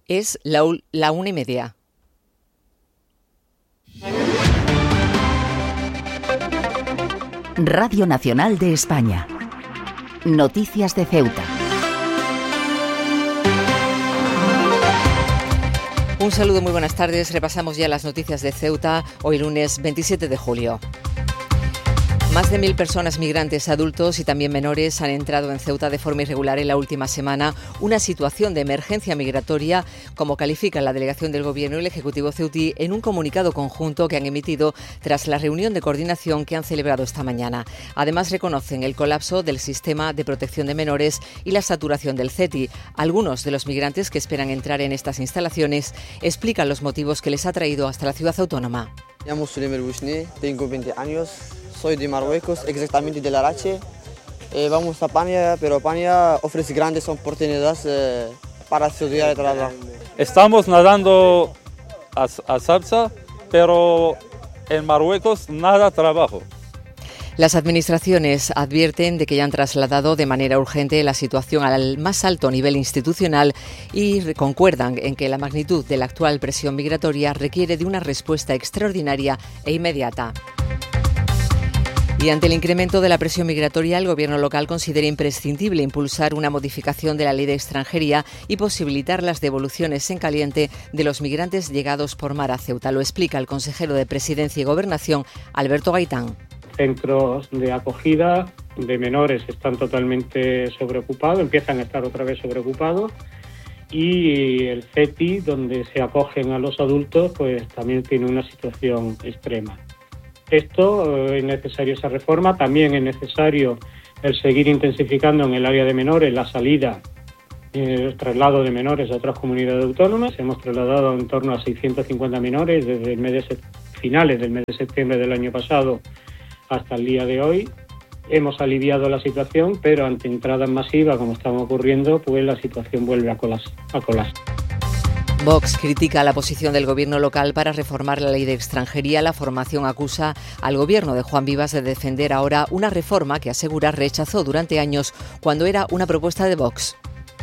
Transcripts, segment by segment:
Es la 1:30. Radio Nacional de España. Noticias de Ceuta. Un saludo, muy buenas tardes. Repasamos ya las noticias de Ceuta, hoy lunes 27 de julio. Más de 1.000 personas migrantes adultos y también menores han entrado en Ceuta de forma irregular en la última semana, una situación de emergencia migratoria, como califica la delegación del Gobierno y el Ejecutivo ceutí en un comunicado conjunto que han emitido tras la reunión de coordinación que han celebrado esta mañana. Además, reconocen el colapso del sistema de protección de menores y la saturación del CETI. Algunos de los migrantes que esperan entrar en estas instalaciones explican los motivos que les ha traído hasta la ciudad autónoma. Me llamo Sulem El Bouchné, tengo 20 años. Soy de Marruecos, exactamente de Larache. Vamos a España, pero España ofrece grandes oportunidades para estudiar y trabajar. Estamos nadando a salsa, pero en Marruecos nada trabajo. Las administraciones advierten de que ya han trasladado de manera urgente la situación al más alto nivel institucional y concuerdan en que la magnitud de la actual presión migratoria requiere de una respuesta extraordinaria e inmediata. Y ante el incremento de la presión migratoria, el Gobierno local considera imprescindible impulsar una modificación de la Ley de Extranjería y posibilitar las devoluciones en caliente de los migrantes llegados por mar a Ceuta. Lo explica el consejero de Presidencia y Gobernación, Alberto Gaitán. Centros de acogida de menores están totalmente sobreocupados, empiezan a estar otra vez sobreocupados, y el CETI, donde se acogen a los adultos, pues también tiene una situación extrema. Esto es necesario esa reforma, también es necesario el seguir intensificando en el área de menores la salida, el traslado de menores a otras comunidades autónomas. Hemos trasladado en torno a 650 menores desde finales del mes de septiembre del año pasado hasta el día de hoy. Hemos aliviado la situación, pero ante entradas masivas como están ocurriendo, pues la situación vuelve a colapsar. Vox critica la posición del Gobierno local para reformar la Ley de Extranjería. La formación acusa al Gobierno de Juan Vivas de defender ahora una reforma que asegura rechazó durante años cuando era una propuesta de Vox.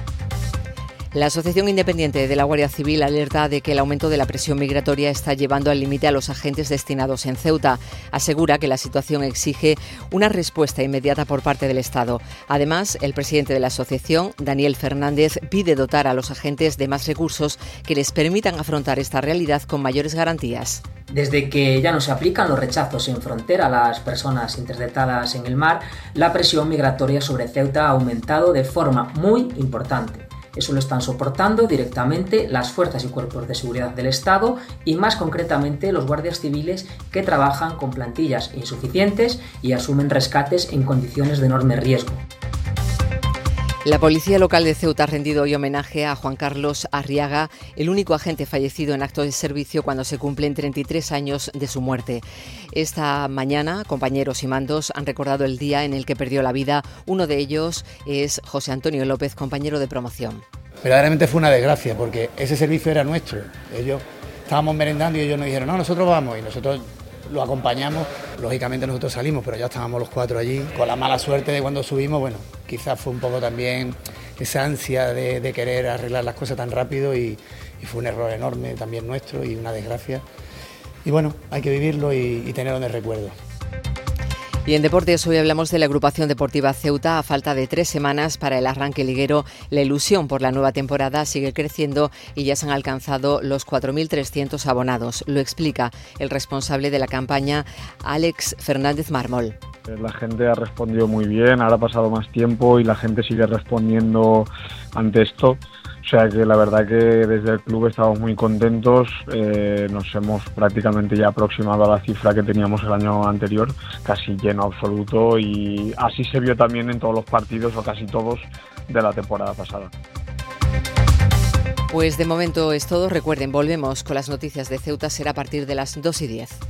La Asociación Independiente de la Guardia Civil alerta de que el aumento de la presión migratoria está llevando al límite a los agentes destinados en Ceuta. Asegura que la situación exige una respuesta inmediata por parte del Estado. Además, el presidente de la asociación, Daniel Fernández, pide dotar a los agentes de más recursos que les permitan afrontar esta realidad con mayores garantías. Desde que ya no se aplican los rechazos en frontera a las personas interceptadas en el mar, la presión migratoria sobre Ceuta ha aumentado de forma muy importante. Eso lo están soportando directamente las fuerzas y cuerpos de seguridad del Estado y más concretamente los guardias civiles que trabajan con plantillas insuficientes y asumen rescates en condiciones de enorme riesgo. La policía local de Ceuta ha rendido hoy homenaje a Juan Carlos Arriaga, el único agente fallecido en acto de servicio cuando se cumplen 33 años de su muerte. Esta mañana, compañeros y mandos han recordado el día en el que perdió la vida. Uno de ellos es José Antonio López, compañero de promoción. Verdaderamente fue una desgracia porque ese servicio era nuestro. Ellos estábamos merendando y ellos nos dijeron, no, nosotros vamos, y nosotros lo acompañamos. Lógicamente nosotros salimos, pero ya estábamos los cuatro allí. Con la mala suerte de cuando subimos, bueno, quizás fue un poco también esa ansia de querer arreglar las cosas tan rápido y fue un error enorme también nuestro y una desgracia. Y bueno, hay que vivirlo y tenerlo en el recuerdo. Y en deportes hoy hablamos de la agrupación deportiva Ceuta. A falta de 3 semanas para el arranque liguero, la ilusión por la nueva temporada sigue creciendo y ya se han alcanzado los 4.300 abonados. Lo explica el responsable de la campaña, Àlex Fernández Mármol. La gente ha respondido muy bien, ahora ha pasado más tiempo y la gente sigue respondiendo ante esto. O sea que la verdad que desde el club estamos muy contentos, nos hemos prácticamente ya aproximado a la cifra que teníamos el año anterior, casi lleno absoluto, y así se vio también en todos los partidos, o casi todos, de la temporada pasada. Pues de momento es todo. Recuerden, volvemos con las noticias de Ceuta, será a partir de las 2:10.